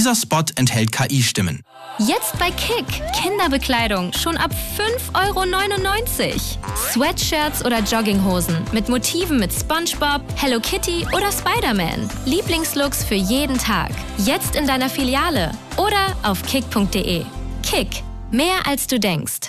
Dieser Spot enthält KI-Stimmen. Jetzt bei Kick. Kinderbekleidung schon ab 5,99 €. Sweatshirts oder Jogginghosen mit Motiven mit SpongeBob, Hello Kitty oder Spider-Man. Lieblingslooks für jeden Tag. Jetzt in deiner Filiale oder auf kick.de. Kick. Mehr als du denkst.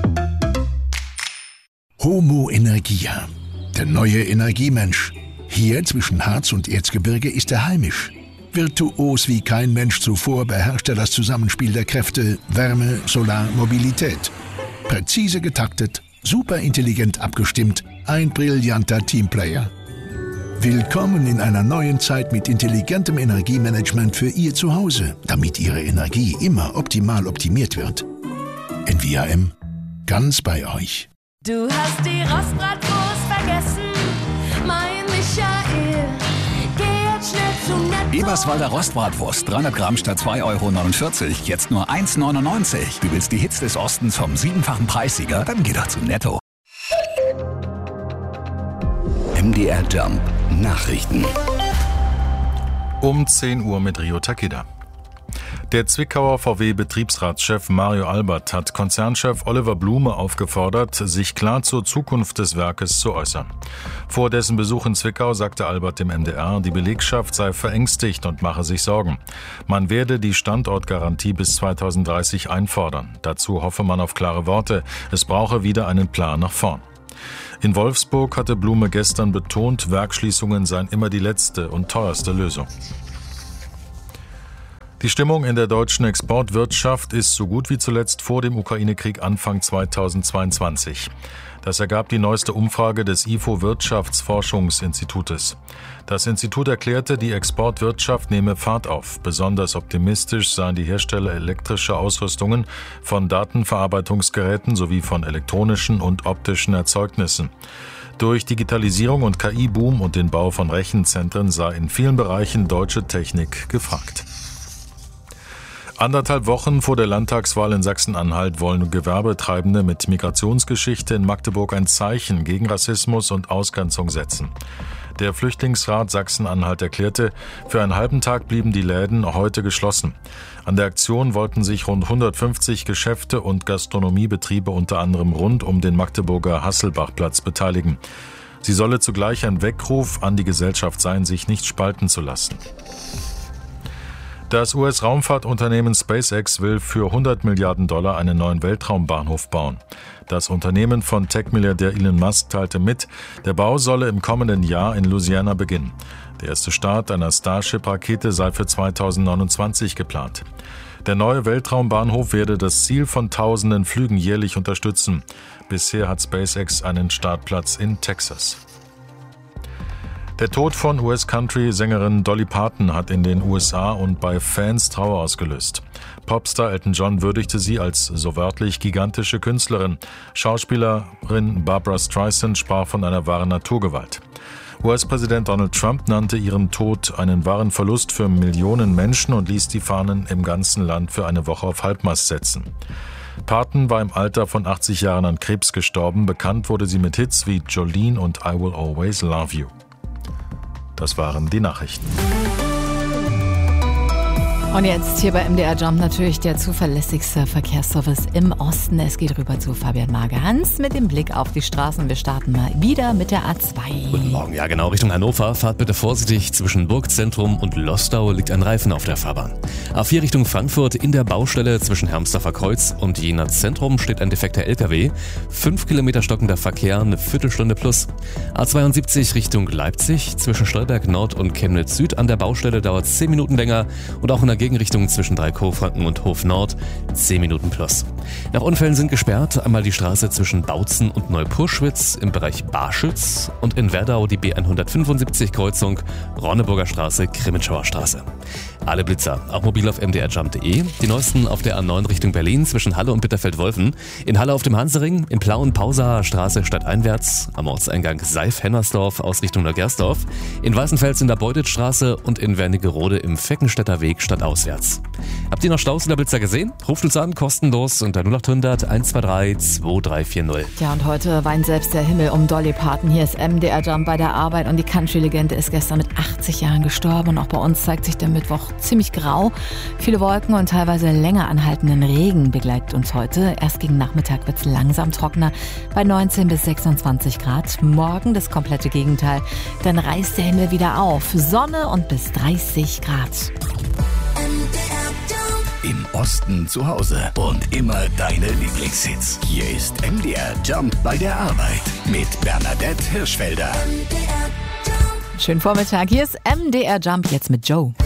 Homo Energia. Der neue Energiemensch. Hier zwischen Harz und Erzgebirge ist er heimisch. Virtuos wie kein Mensch zuvor beherrscht er das Zusammenspiel der Kräfte Wärme, Solar, Mobilität. Präzise getaktet, superintelligent abgestimmt, ein brillanter Teamplayer. Willkommen in einer neuen Zeit mit intelligentem Energiemanagement für Ihr Zuhause, damit Ihre Energie immer optimal optimiert wird. NVIM, ganz bei euch. Du hast die Rostbratwurst vergessen, mein Michael. Geh jetzt schnell zum Netto. Eberswalder Rostbratwurst, 300 Gramm statt 2,49 €, jetzt nur 1,99 €. Du willst die Hits des Ostens vom 7-fachen Preissieger? Dann geh doch zum Netto. MDR Jump Nachrichten. Um 10 Uhr mit Rio Takeda. Der Zwickauer VW-Betriebsratschef Mario Albert hat Konzernchef Oliver Blume aufgefordert, sich klar zur Zukunft des Werkes zu äußern. Vor dessen Besuch in Zwickau sagte Albert dem MDR, die Belegschaft sei verängstigt und mache sich Sorgen. Man werde die Standortgarantie bis 2030 einfordern. Dazu hoffe man auf klare Worte. Es brauche wieder einen Plan nach vorn. In Wolfsburg hatte Blume gestern betont, Werksschließungen seien immer die letzte und teuerste Lösung. Die Stimmung in der deutschen Exportwirtschaft ist so gut wie zuletzt vor dem Ukraine-Krieg Anfang 2022. Das ergab die neueste Umfrage des IFO Wirtschaftsforschungsinstitutes. Das Institut erklärte, die Exportwirtschaft nehme Fahrt auf. Besonders optimistisch seien die Hersteller elektrischer Ausrüstungen von Datenverarbeitungsgeräten sowie von elektronischen und optischen Erzeugnissen. Durch Digitalisierung und KI-Boom und den Bau von Rechenzentren sei in vielen Bereichen deutsche Technik gefragt. 1,5 Wochen vor der Landtagswahl in Sachsen-Anhalt wollen Gewerbetreibende mit Migrationsgeschichte in Magdeburg ein Zeichen gegen Rassismus und Ausgrenzung setzen. Der Flüchtlingsrat Sachsen-Anhalt erklärte, für einen halben Tag blieben die Läden heute geschlossen. An der Aktion wollten sich rund 150 Geschäfte und Gastronomiebetriebe unter anderem rund um den Magdeburger Hasselbachplatz beteiligen. Sie solle zugleich ein Weckruf an die Gesellschaft sein, sich nicht spalten zu lassen. Das US-Raumfahrtunternehmen SpaceX will für $100 Milliarden einen neuen Weltraumbahnhof bauen. Das Unternehmen von Tech-Milliardär Elon Musk teilte mit, der Bau solle im kommenden Jahr in Louisiana beginnen. Der erste Start einer Starship-Rakete sei für 2029 geplant. Der neue Weltraumbahnhof werde das Ziel von tausenden Flügen jährlich unterstützen. Bisher hat SpaceX einen Startplatz in Texas. Der Tod von US-Country-Sängerin Dolly Parton hat in den USA und bei Fans Trauer ausgelöst. Popstar Elton John würdigte sie als so wörtlich gigantische Künstlerin. Schauspielerin Barbra Streisand sprach von einer wahren Naturgewalt. US-Präsident Donald Trump nannte ihren Tod einen wahren Verlust für Millionen Menschen und ließ die Fahnen im ganzen Land für eine Woche auf Halbmast setzen. Parton war im Alter von 80 Jahren an Krebs gestorben. Bekannt wurde sie mit Hits wie Jolene und I Will Always Love You. Das waren die Nachrichten. Und jetzt hier bei MDR Jump natürlich der zuverlässigste Verkehrsservice im Osten. Es geht rüber zu Fabian Mager-Hans mit dem Blick auf die Straßen. Wir starten mal wieder mit der A2. Guten Morgen, ja genau, Richtung Hannover. Fahrt bitte vorsichtig. Zwischen Burgzentrum und Lostau liegt ein Reifen auf der Fahrbahn. A4 Richtung Frankfurt in der Baustelle zwischen Hermsdorfer Kreuz und Jena Zentrum steht ein defekter LKW. 5 Kilometer stockender Verkehr, eine Viertelstunde plus. A72 Richtung Leipzig zwischen Stolberg Nord und Chemnitz Süd an der Baustelle dauert 10 Minuten länger und auch in der Gegenrichtung zwischen Dreieckhochfranken und Hof Nord 10 Minuten plus. Nach Unfällen sind gesperrt einmal die Straße zwischen Bautzen und Neupurschwitz im Bereich Barschütz und in Werdau die B175 Kreuzung Ronneburger Straße, Krimitschauer Straße. Alle Blitzer, auch mobil auf mdrjump.de. Die neuesten auf der A9 Richtung Berlin zwischen Halle und Bitterfeld-Wolfen. In Halle auf dem Hansering, in Plauen Pausaer Straße stadteinwärts, am Ortseingang Seif-Hennersdorf aus Richtung Neugersdorf. In Weißenfels in der Beutitstraße und in Wernigerode im Feckenstädter Weg stadtauswärts. Habt ihr noch Staus in der Blitzer gesehen? Ruft uns an, kostenlos unter unter 0800 123 2340. Ja, und heute weint selbst der Himmel um Dolly Parton. Hier ist MDR Jump bei der Arbeit und die Country-Legende ist gestern mit 80 Jahren gestorben. Und auch bei uns zeigt sich der Mittwoch ziemlich grau. Viele Wolken und teilweise länger anhaltenden Regen begleitet uns heute. Erst gegen Nachmittag wird es langsam trockener bei 19 bis 26 Grad. Morgen das komplette Gegenteil. Dann reißt der Himmel wieder auf. Sonne und bis 30 Grad. Im Osten zu Hause und immer deine Lieblingshits. Hier ist MDR Jump bei der Arbeit mit Bernadette Hirschfelder. Schönen Vormittag, hier ist MDR Jump jetzt mit Joe.